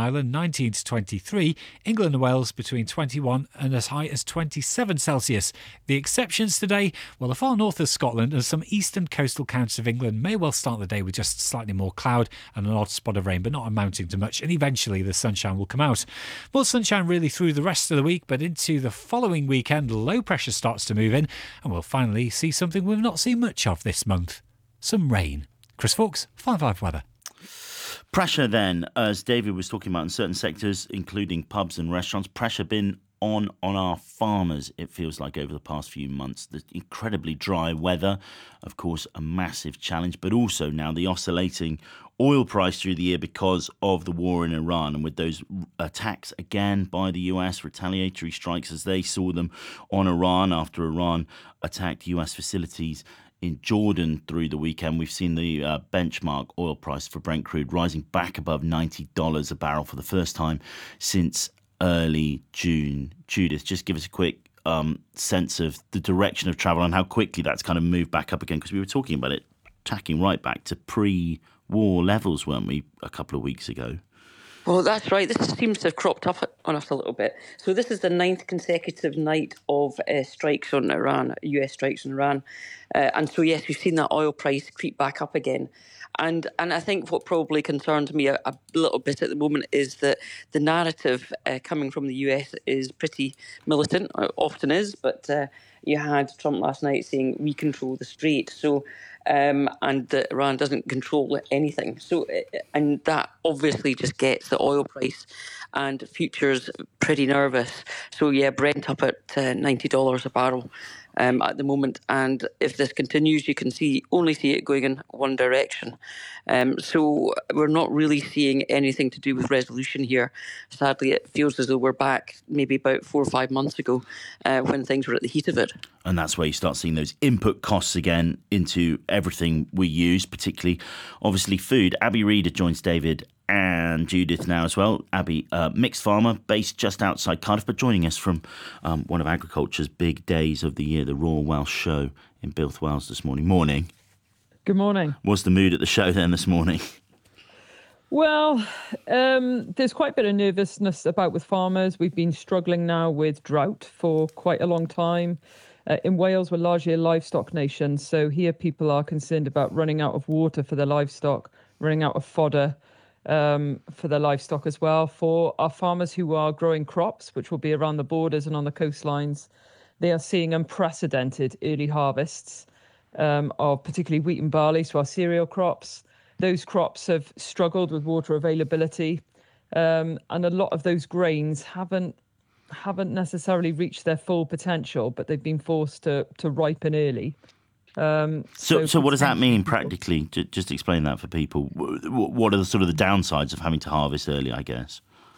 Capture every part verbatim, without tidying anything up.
Ireland nineteen to twenty-three, England and Wales between twenty-one and as high as twenty-seven Celsius. The exceptions today, well, the far north of Scotland and some eastern coastal counties of England may well start the day with just slightly more cloud and an odd spot of rain, but not amounting to much, and eventually the sunshine will come out. Well, sunshine really through the rest of the week, but into the following weekend, low pressure starts to move in, and we'll finally see something we've not seen much of this month: some rain. Chris Fawkes, five five weather. Pressure then, as David was talking about, in certain sectors, including pubs and restaurants, pressure been on on our farmers, it feels like, over the past few months. The incredibly dry weather, of course, a massive challenge, but also now the oscillating oil price through the year because of the war in Iran, and with those attacks again by the U S, retaliatory strikes as they saw them on Iran after Iran attacked U S facilities in Jordan through the weekend. We've seen the uh, benchmark oil price for Brent crude rising back above ninety dollars a barrel for the first time since early June. Judith, just give us a quick um, sense of the direction of travel and how quickly that's kind of moved back up again, because we were talking about it tacking right back to pre-war levels, weren't we, a couple of weeks ago? Well, that's right. This seems to have cropped up on us a little bit. So this is the ninth consecutive night of uh, strikes on Iran, U S strikes on Iran. Uh, and so, yes, we've seen that oil price creep back up again. And and I think what probably concerns me a, a little bit at the moment is that the narrative uh, coming from the U S is pretty militant, often is, but uh, you had Trump last night saying we control the Strait, so um, and that Iran doesn't control anything. So, and that obviously just gets the oil price and futures pretty nervous. So yeah, Brent up at uh, ninety dollars a barrel. Um, at the moment, and if this continues, you can see only see it going in one direction. Um, so we're not really seeing anything to do with resolution here. Sadly, it feels as though we're back maybe about four or five months ago uh, when things were at the heat of it. And that's where you start seeing those input costs again into everything we use, particularly, obviously, food. Abby Reader joins David and Judith now as well. Abby, uh, mixed farmer based just outside Cardiff, but joining us from um, one of agriculture's big days of the year, the Royal Welsh Show in Builth Wells this morning. Morning. Good morning. What's the mood at the show then this morning? Well, um, there's quite a bit of nervousness about with farmers. We've been struggling now with drought for quite a long time. Uh, in Wales, we're largely a livestock nation, so here people are concerned about running out of water for their livestock, running out of fodder um, for their livestock as well. For our farmers who are growing crops, which will be around the borders and on the coastlines, they are seeing unprecedented early harvests um, of particularly wheat and barley, so our cereal crops. Those crops have struggled with water availability, um, and a lot of those grains haven't haven't necessarily reached their full potential, but they've been forced to to ripen early. Um, so, so, so what does that mean practically? Just explain that for people. What are the sort of the downsides of having to harvest early, I guess?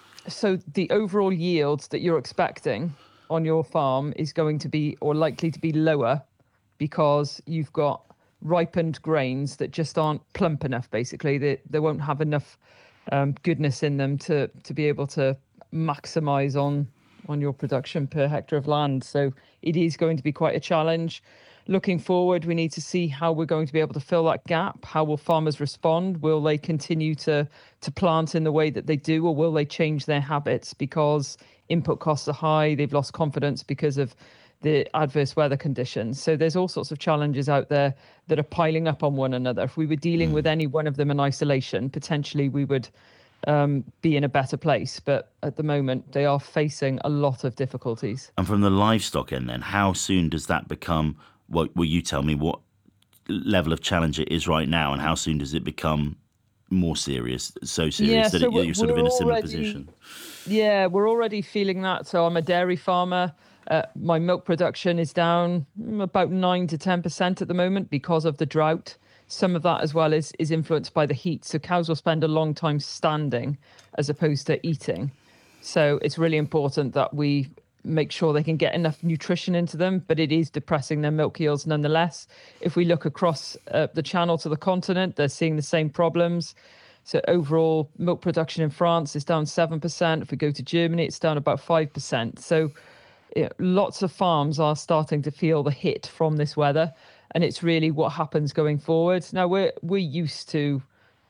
So the overall yields that you're expecting on your farm is going to be, or likely to be, lower because you've got ripened grains that just aren't plump enough. Basically, they they won't have enough um, goodness in them to to be able to maximise on on your production per hectare of land. So it is going to be quite a challenge. Looking forward, we need to see how we're going to be able to fill that gap. How will farmers respond? Will they continue to to plant in the way that they do, or will they change their habits because input costs are high? They've lost confidence because of the adverse weather conditions. So there's all sorts of challenges out there that are piling up on one another. If we were dealing with any one of them in isolation, potentially we would um, be in a better place. But at the moment, they are facing a lot of difficulties. And from the livestock end then, how soon does that become, well, will you tell me what level of challenge it is right now, and how soon does it become more serious, so serious yeah, that so it, you're sort of in a similar already, position? Yeah, we're already feeling that. So I'm a dairy farmer. Uh, my milk production is down about nine to ten percent at the moment because of the drought. Some of that as well is, is influenced by the heat. So cows will spend a long time standing as opposed to eating. So it's really important that we make sure they can get enough nutrition into them, but it is depressing their milk yields nonetheless. If we look across uh, the channel to the continent, they're seeing the same problems. So overall milk production in France is down seven percent. If we go to Germany, it's down about five percent. So you know, lots of farms are starting to feel the hit from this weather, and it's really what happens going forward. Now, we're we're used to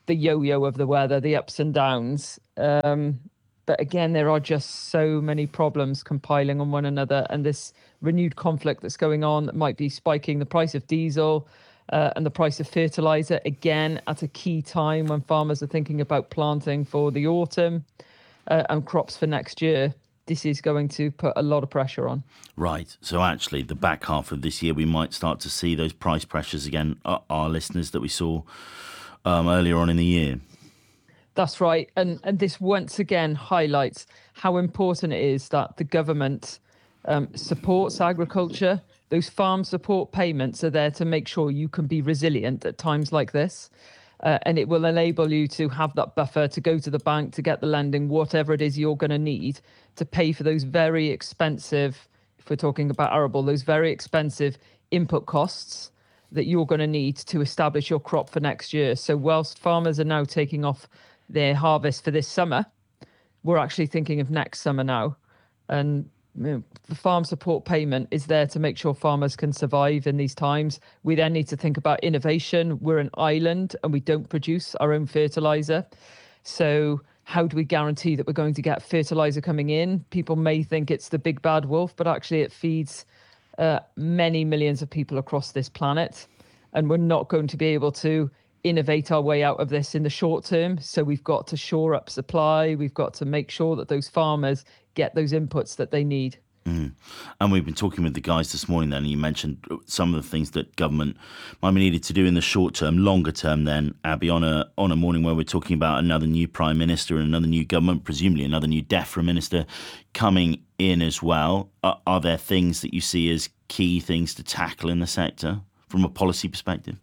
the yo-yo of the weather, the ups and downs. Um, but again, there are just so many problems compiling on one another, and this renewed conflict that's going on that might be spiking the price of diesel uh, and the price of fertilizer, again, at a key time when farmers are thinking about planting for the autumn uh, and crops for next year. This is going to put a lot of pressure on. Right. So actually, the back half of this year, we might start to see those price pressures again, uh, our listeners, that we saw um, earlier on in the year. That's right. And and this once again highlights how important it is that the government um, supports agriculture. Those farm support payments are there to make sure you can be resilient at times like this. Uh, and it will enable you to have that buffer to go to the bank, to get the lending, whatever it is you're going to need to pay for those very expensive, if we're talking about arable, those very expensive input costs that you're going to need to establish your crop for next year. So whilst farmers are now taking off their harvest for this summer, we're actually thinking of next summer now. And you know, the farm support payment is there to make sure farmers can survive in these times. We then need to think about innovation. We're an island and we don't produce our own fertilizer. So how do we guarantee that we're going to get fertilizer coming in? People may think it's the big bad wolf, but actually it feeds uh, many millions of people across this planet. And we're not going to be able to innovate our way out of this in the short term. So we've got to shore up supply. We've got to make sure that those farmers get those inputs that they need. Mm. And we've been talking with the guys this morning then, and you mentioned some of the things that government might be needed to do in the short term. Longer term then, Abby, on a on a morning where we're talking about another new Prime Minister and another new government, presumably another new DEFRA Minister coming in as well, are, are there things that you see as key things to tackle in the sector from a policy perspective?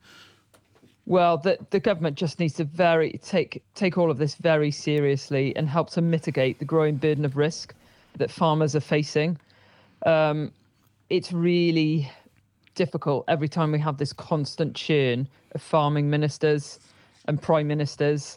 Well, the, the government just needs to very take take all of this very seriously and help to mitigate the growing burden of risk that farmers are facing. Um, it's really difficult every time we have this constant churn of farming ministers and prime ministers.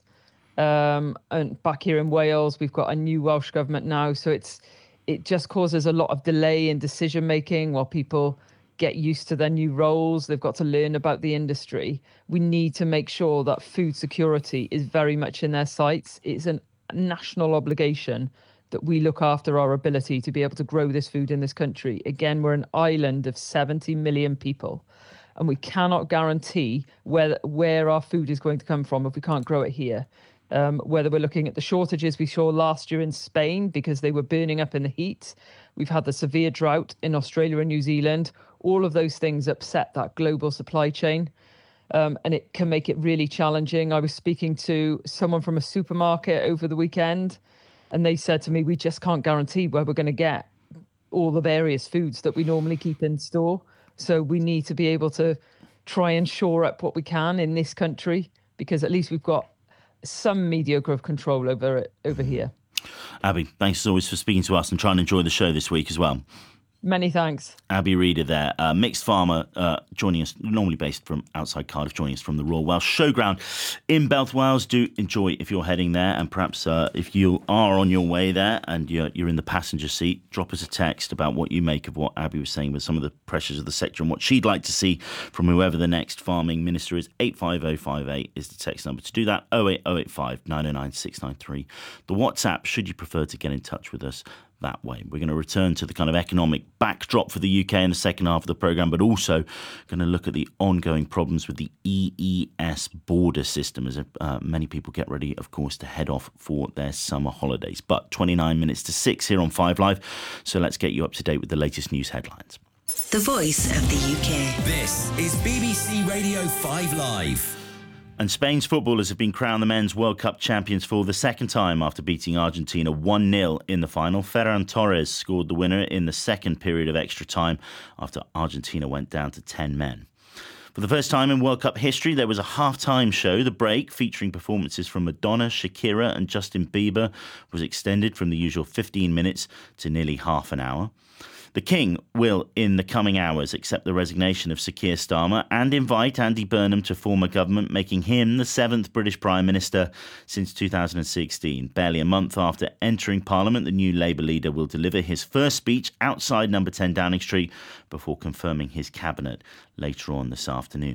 Um, and back here in Wales, we've got a new Welsh government now, so it's it just causes a lot of delay in decision making while people get used to their new roles. They've got to learn about the industry. We need to make sure that food security is very much in their sights. It's a national obligation that we look after our ability to be able to grow this food in this country. Again, we're an island of seventy million people, and we cannot guarantee where where our food is going to come from if we can't grow it here. Um, whether we're looking at the shortages we saw last year in Spain because they were burning up in the heat. We've had the severe drought in Australia and New Zealand. All of those things upset that global supply chain, um, and it can make it really challenging. I was speaking to someone from a supermarket over the weekend, and they said to me, we just can't guarantee where we're going to get all the various foods that we normally keep in store. So we need to be able to try and shore up what we can in this country, because at least we've got some mediocre of control over it over here. Abby, thanks as always for speaking to us and trying to enjoy the show this week as well. Many thanks. Abby Reader there, uh, mixed farmer, uh, joining us, normally based from outside Cardiff, joining us from the Royal Welsh Showground in Belt Wales. Do enjoy if you're heading there, and perhaps uh, if you are on your way there and you're, you're in the passenger seat, drop us a text about what you make of what Abby was saying with some of the pressures of the sector and what she'd like to see from whoever the next farming minister is. eight five oh five eight is the text number to do that. oh eight oh eight five nine oh nine six nine three. The WhatsApp, should you prefer to get in touch with us that way. We're going to return to the kind of economic backdrop for the U K in the second half of the programme, but also going to look at the ongoing problems with the E E S border system as uh, many people get ready, of course, to head off for their summer holidays. But twenty-nine minutes to six here on Five Live, so let's get you up to date with the latest news headlines. The voice of the U K. This is B B C Radio five Live. And Spain's footballers have been crowned the Men's World Cup champions for the second time after beating Argentina one nil in the final. Ferran Torres scored the winner in the second period of extra time after Argentina went down to ten men. For the first time in World Cup history, there was a half-time show. The break, featuring performances from Madonna, Shakira and Justin Bieber, was extended from the usual fifteen minutes to nearly half an hour. The King will, in the coming hours, accept the resignation of Sir Keir Starmer and invite Andy Burnham to form a government, making him the seventh British Prime Minister since two thousand sixteen. Barely a month after entering Parliament, the new Labour leader will deliver his first speech outside number ten Downing Street before confirming his cabinet later on this afternoon.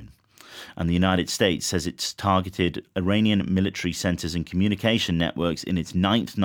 And the United States says it's targeted Iranian military centers and communication networks in its ninth